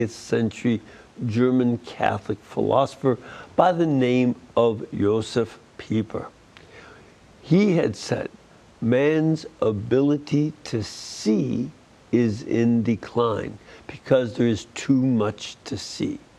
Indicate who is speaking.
Speaker 1: century German Catholic philosopher by the name of Josef Pieper. He had said, man's ability to see is in decline because there is too much to see.